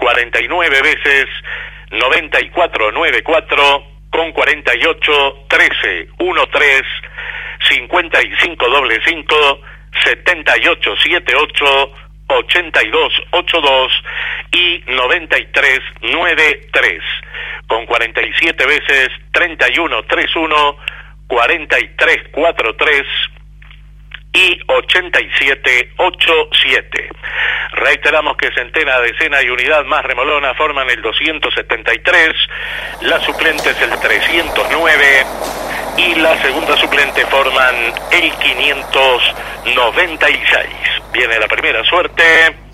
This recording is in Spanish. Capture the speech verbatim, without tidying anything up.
cuarenta y nueve veces noventa y cuatro noventa y cuatro, con cuarenta y ocho trece trece, cincuenta y cinco cincuenta y cinco, setenta y ocho setenta y ocho, ochenta y dos ochenta y dos y noventa y tres noventa y tres, con cuarenta y siete veces treinta y uno treinta y uno, cuarenta y tres cuarenta y tres y ochenta y siete ochenta y siete. Reiteramos que centena, decena y unidad más remolona forman el doscientos setenta y tres, la suplente es el trescientos nueve y la segunda suplente forman el quinientos noventa y seis. Viene la primera suerte.